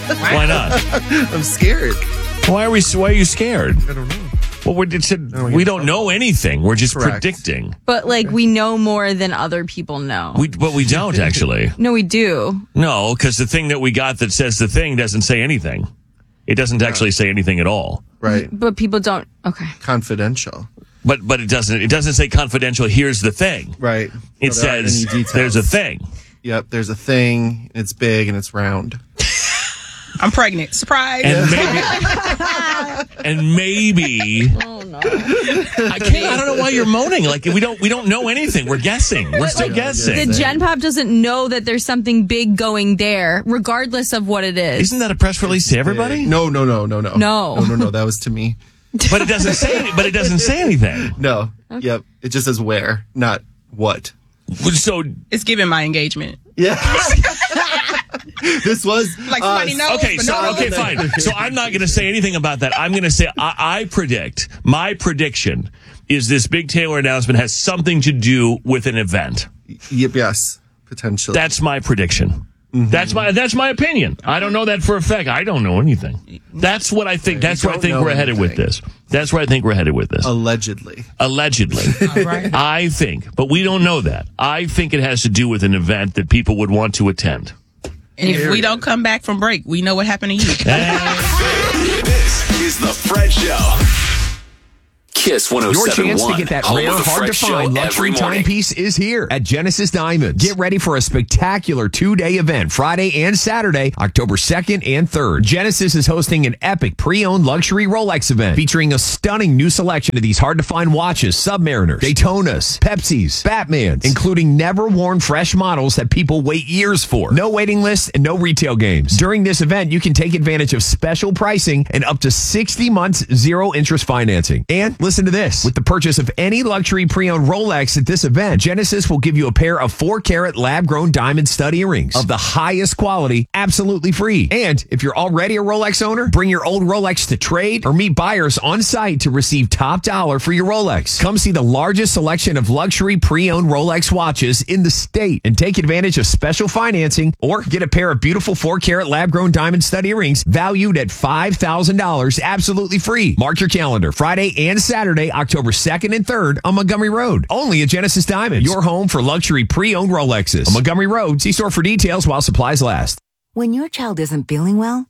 Why not? I'm scared. Why are you scared? I don't know. Well, we don't know anything. We're just predicting. But, we know more than other people know. But we don't, actually. No, we do. No, because the thing that we got that says the thing doesn't say anything. It doesn't actually say anything at all. Right. But people don't. Okay. Confidential. But it doesn't say confidential, here's the thing. Right. It says there's a thing. Yep, there's a thing. It's big and it's round. I'm pregnant. Surprise. And maybe. Oh no. I don't know why you're moaning. We don't know anything. We're guessing. We're still guessing. The Gen Pop doesn't know that there's something big going there, regardless of what it is. Isn't that a press release to everybody? No. No. No, that was to me. But it doesn't say anything. No. Okay. Yep. It just says where, not what. So it's giving my engagement. Yeah. This was like somebody knows. Okay, fine. So I'm not going to say anything about that. I'm going to say I predict. My prediction is this big Taylor announcement has something to do with an event. Yep. Yes. Potentially. That's my prediction. Mm-hmm. That's my opinion. I don't know that for a fact. I don't know anything. That's what I think. That's where I think we're headed with this. That's where I think we're headed with this. Allegedly. Right. I think, but we don't know that. I think it has to do with an event that people would want to attend. And if we don't come back from break, we know what happened to you. This is the Fred Show. Kiss 107.1. Your chance to get that rare, hard-to-find luxury timepiece is here at Genesis Diamonds. Get ready for a spectacular 2-day event, Friday and Saturday, October 2nd and 3rd. Genesis is hosting an epic pre-owned luxury Rolex event featuring a stunning new selection of these hard-to-find watches, Submariners, Daytonas, Pepsis, Batmans, including never-worn fresh models that people wait years for. No waiting lists and no retail games. During this event, you can take advantage of special pricing and up to 60 months zero-interest financing. And listen to this. With the purchase of any luxury pre-owned Rolex at this event, Genesis will give you a pair of 4-carat lab-grown diamond stud earrings of the highest quality, absolutely free. And if you're already a Rolex owner, bring your old Rolex to trade or meet buyers on site to receive top dollar for your Rolex. Come see the largest selection of luxury pre-owned Rolex watches in the state and take advantage of special financing or get a pair of beautiful 4-carat lab-grown diamond stud earrings valued at $5,000 absolutely free. Mark your calendar. Friday and Saturday, October 2nd and 3rd on Montgomery Road. Only at Genesis Diamonds, your home for luxury pre-owned Rolexes. On Montgomery Road, see store for details while supplies last. When your child isn't feeling well,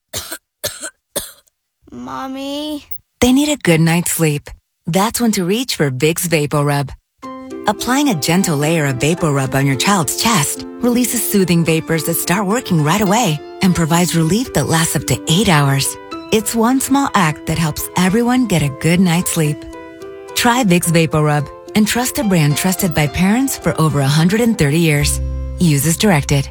Mommy, they need a good night's sleep. That's when to reach for Vicks VapoRub. Applying a gentle layer of VapoRub on your child's chest releases soothing vapors that start working right away and provides relief that lasts up to 8 hours. It's one small act that helps everyone get a good night's sleep. Try Vicks VapoRub and trust a brand trusted by parents for over 130 years. Use as directed.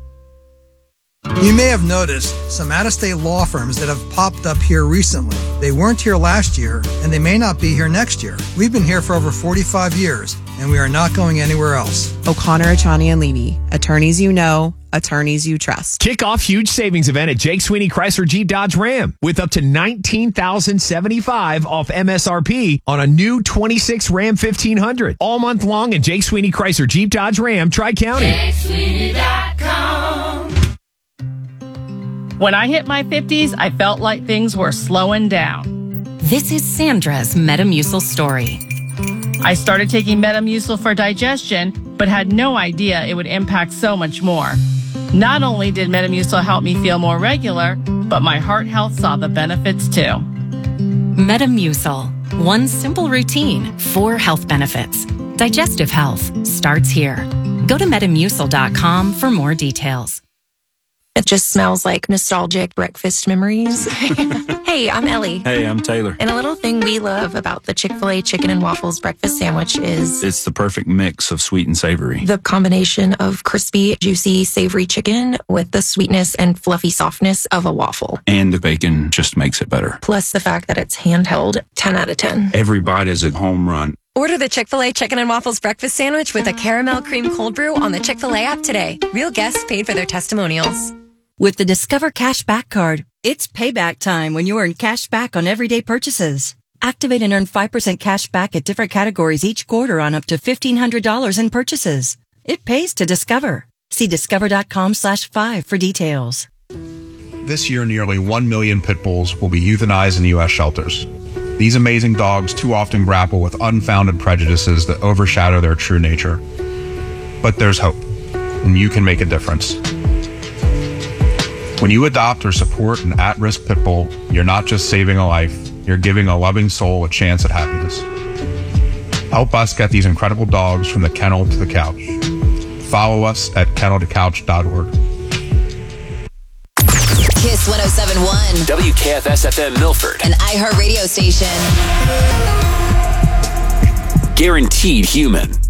You may have noticed some out-of-state law firms that have popped up here recently. They weren't here last year, and they may not be here next year. We've been here for over 45 years, and we are not going anywhere else. O'Connor, Achani, and Levy. Attorneys you know, attorneys you trust. Kick off huge savings event at Jake Sweeney Chrysler Jeep Dodge Ram with up to $19,075 off MSRP on a new 26 Ram 1500. All month long at Jake Sweeney Chrysler Jeep Dodge Ram, Tri-County. JakeSweeney.com. When I hit my 50s, I felt like things were slowing down. This is Sandra's Metamucil story. I started taking Metamucil for digestion, but had no idea it would impact so much more. Not only did Metamucil help me feel more regular, but my heart health saw the benefits too. Metamucil. One simple routine, 4 health benefits. Digestive health starts here. Go to Metamucil.com for more details. It just smells like nostalgic breakfast memories. Hey, I'm Ellie. Hey, I'm Taylor. And a little thing we love about the Chick-fil-A chicken and waffles breakfast sandwich is it's the perfect mix of sweet and savory. The combination of crispy, juicy, savory chicken with the sweetness and fluffy softness of a waffle. And the bacon just makes it better. Plus the fact that it's handheld, 10 out of 10. Every bite is a home run. Order the Chick-fil-A Chicken and Waffles breakfast sandwich with a caramel cream cold brew on the Chick-fil-A app today. Real guests paid for their testimonials. With the Discover Cashback Card, it's payback time when you earn cash back on everyday purchases. Activate and earn 5% cash back at different categories each quarter on up to $1,500 in purchases. It pays to Discover. See discover.com/5 for details. This year, nearly 1 million pit bulls will be euthanized in U.S. shelters. These amazing dogs too often grapple with unfounded prejudices that overshadow their true nature. But there's hope, and you can make a difference. When you adopt or support an at-risk pit bull, you're not just saving a life, you're giving a loving soul a chance at happiness. Help us get these incredible dogs from the kennel to the couch. Follow us at kenneltocouch.org. Kiss 107.1. WKFS-FM Milford. An iHeart radio station. Guaranteed human.